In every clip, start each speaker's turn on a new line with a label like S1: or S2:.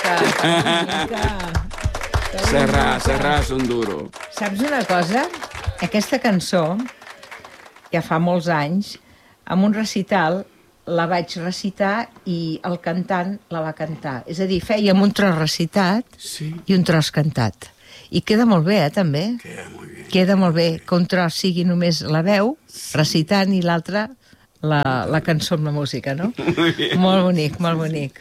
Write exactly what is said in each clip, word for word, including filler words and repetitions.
S1: bonica, que bonica.
S2: Serrat, Serrat és un duro.
S1: Saps una cosa? Aquesta cançó, ja fa molts anys, amb un recital la vaig recitar i el cantant la va cantar. És a dir, fèiem un tros recitat
S2: sí.
S1: i un tros cantat. I queda molt bé, eh, també?
S2: Queda molt bé.
S1: Queda molt bé que un tros sigui només la veu, sí. recitant, i l'altre la, la cançó amb la música, no?
S2: Molt bé.
S1: Molt bonic, molt bonic.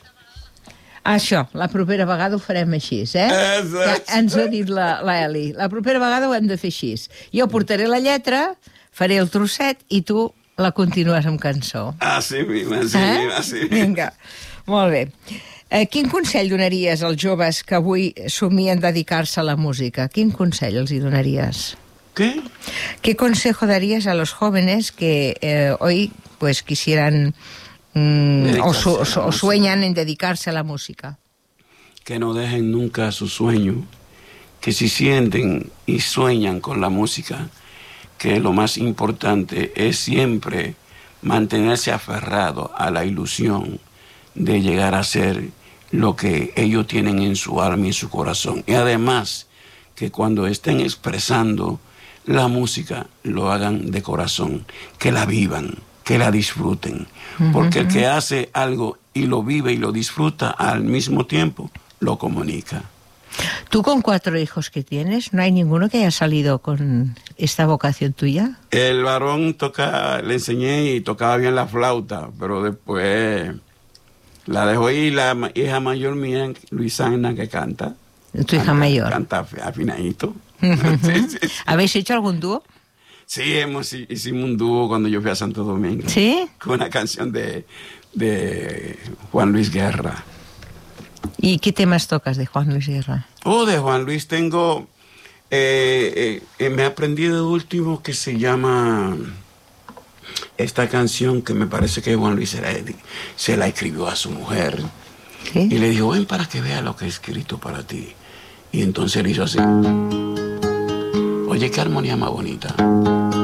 S1: Això, la propera vegada ho farem així, eh?
S2: Exacte.
S1: Ja ens ha dit la, la Eli. La propera vegada ho hem de fer així. Jo portaré la lletra, faré el trosset i tu la continues amb cançó.
S2: Ah, sí, mima, sí,
S1: eh?
S2: mima, sí.
S1: Vinga, molt bé. Eh, quin consell donaries als joves que avui somien dedicar-se a la música? Quin consell els hi donaries?
S2: ¿Qué?
S1: ¿Qué consejo darías a los jóvenes que eh, hoy pues quisieran mm, o, su, o, o sueñan en dedicarse a la música?
S2: Que no dejen nunca su sueño, que si sienten y sueñan con la música, que lo más importante es siempre mantenerse aferrado a la ilusión de llegar a ser lo que ellos tienen en su alma y en su corazón. Y además, que cuando estén expresando la música, lo hagan de corazón, que la vivan, que la disfruten. Porque el que hace algo y lo vive y lo disfruta al mismo tiempo, lo comunica.
S1: Tú con cuatro hijos que tienes, ¿no hay ninguno que haya salido con esta vocación tuya?
S2: El varón toca, le enseñé y tocaba bien la flauta, pero después la dejó ir la hija mayor mía, Luisana, que canta.
S1: Tu hija
S2: canta,
S1: mayor.
S2: Canta afinadito.
S1: Uh-huh.
S2: sí, sí, sí.
S1: ¿Habéis hecho algún dúo?
S2: Sí, hemos, hicimos un dúo cuando yo fui a Santo Domingo.
S1: ¿Sí?
S2: Con una canción de, de Juan Luis Guerra.
S1: ¿Y qué temas tocas de Juan Luis Guerra?
S2: Oh, de Juan Luis tengo... Eh, eh, me aprendí de último que se llama... Esta canción que me parece que Juan Luis era, se la escribió a su mujer.
S1: ¿Sí?
S2: Y le dijo, ven para que vea lo que he escrito para ti. Y entonces él hizo así. Oye, qué armonía más bonita.